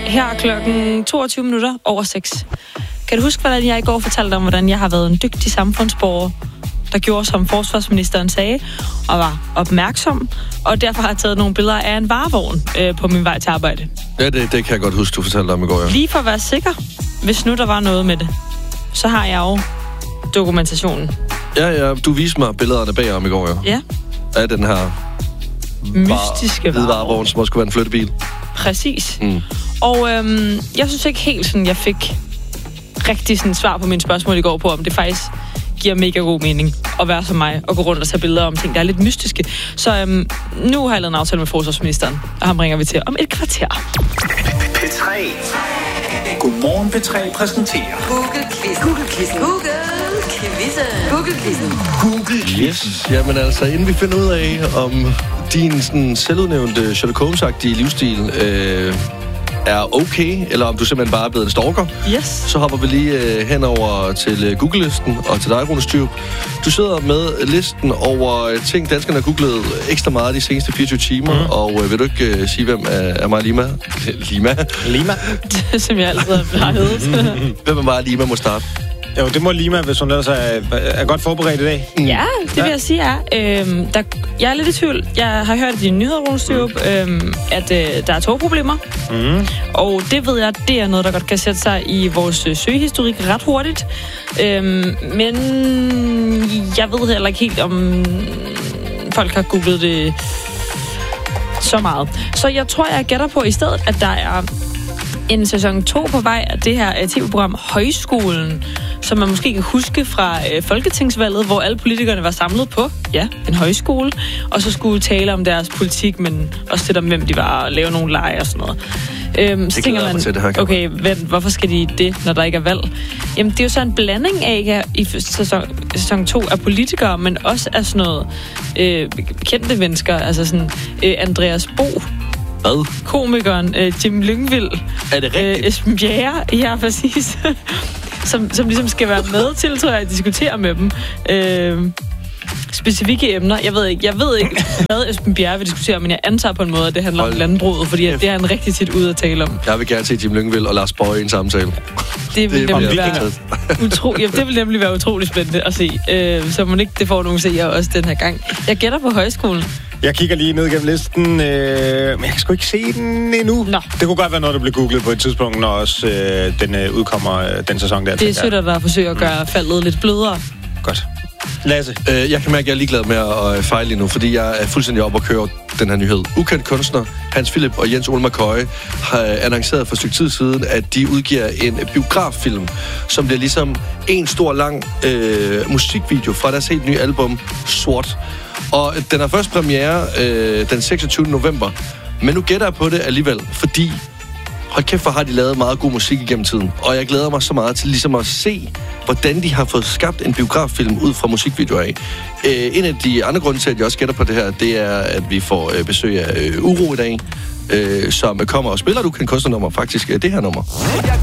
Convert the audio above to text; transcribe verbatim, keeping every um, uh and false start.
Her klokken toogtyve minutter over seks. Kan du huske, hvordan jeg i går fortalte om, hvordan jeg har været en dygtig samfundsborger, der gjorde, som forsvarsministeren sagde, og var opmærksom, og derfor har jeg taget nogle billeder af en varevogn øh, på min vej til arbejde. Ja, det, det kan jeg godt huske, du fortalte om i går, ja. Lige for at være sikker, hvis nu der var noget med det, så har jeg jo dokumentationen. Ja, ja, du viste mig billederne bagom i går, ja. Ja. Af den her mystiske var, varevogn, som også skulle være en flyttebil. Præcis. Mm. Og øhm, jeg synes ikke helt sådan, jeg fik rigtig sådan svar på mine spørgsmål i går på, om det faktisk giver mega god mening at være som mig og gå rundt og tage billeder om ting, der er lidt mystiske. Så øhm, nu har jeg lavet en aftale med forsvarsministeren, og ham ringer vi til om et kvarter. P tre. Godmorgen P tre præsenterer Google-quizzen. Google-quizzen. Google-quizzen. Google-quizzen. Google-quizzen. Yes. Jamen altså, inden vi finder ud af, om din sådan selvudnævnte Sherlock Holmes-agtige livsstil øh, er okay, eller om du simpelthen bare er blevet en stalker, Yes. så hopper vi lige øh, hen over til øh, Google-listen og til dig, Rune Styrup. Du sidder med listen over øh, ting, danskerne har googlet ekstra meget de seneste fireogtyve timer, mm. og øh, vil du ikke øh, sige, hvem er, er Maja Lima? Lima? Lima? Som jeg altid har heddet. Hvem er Maja Lima må starte? Jo, det må Lima, hvis hun ellers er, er godt forberedt i dag. Ja, det vil jeg sige er. Øhm, der, jeg er lidt i tvivl. Jeg har hørt i dine nyheder, Rune Styrup, øhm, at øh, der er togproblemer. Mm. Og det ved jeg, det er noget, der godt kan sætte sig i vores øh, søgehistorik ret hurtigt. Øhm, men jeg ved heller ikke helt, om folk har googlet det så meget. Så jeg tror, jeg gætter på i stedet, at der er en sæson to på vej af det her tv-program Højskolen, som man måske kan huske fra øh, folketingsvalget, hvor alle politikerne var samlet på, ja, en højskole, og så skulle tale om deres politik, men også lidt om, hvem de var, og lave nogle lege og sådan noget. Øhm, så tænker man, til det her, okay, vent, hvorfor skal de det, når der ikke er valg? Jamen, det er jo så en blanding af, ikke, i sæson, sæson to af politikere, men også af sådan noget øh, kendte mennesker, altså sådan øh, Andreas Bo, Hvad? komikeren øh, Jim Lyngvild, Er det rigtigt? øh, Esben Bjerre, ja, præcis, som, som ligesom skal være med til, tror jeg, at diskutere med dem. Øh, specifikke emner. Jeg ved ikke, jeg ved ikke hvad Esben Bjerre vil diskutere, men jeg antager på en måde, at det handler Hold. om landbruget, fordi at det er han rigtig tit ude at tale om. Jeg vil gerne se Jim Lyngvild og Lars Bøje i en samtale. Det vil, Det er nemlig bare være vigtigt. utro, ja, det vil nemlig være utrolig spændende at se. Øh, så må ikke det får nogle seere også den her gang. Jeg gætter på højskolen. Jeg kigger lige ned gennem listen, øh, men jeg kan sgu ikke se den endnu. Nå. Det kunne godt være noget, der bliver googlet på et tidspunkt, når også øh, den øh, udkommer øh, den sæson der. Det er sødt, at der forsøger at gøre faldet lidt blødere. Godt. Lasse. Øh, jeg kan mærke, at jeg er ligeglad med at fejle lige nu, fordi jeg er fuldstændig oppe at køre den her nyhed. Ukendt kunstner Hans Philip og Jens Ole McCoy har annonceret for et stykke tid siden, at de udgiver en biograffilm, som bliver ligesom en stor lang øh, musikvideo fra deres helt nye album, Sort. Og den har først premiere øh, den seksogtyvende november. Men nu gætter jeg på det alligevel, fordi hold kæft, hvor har de lavet meget god musik igennem tiden. Og jeg glæder mig så meget til ligesom at se, hvordan de har fået skabt en biograffilm ud fra musikvideoer af. Øh, en af de andre grunde til, at jeg også gætter på det her, det er, at vi får øh, besøg af øh, Uro i dag, øh, som kommer og spiller et ukendt kunstnernummer, faktisk øh, det her nummer.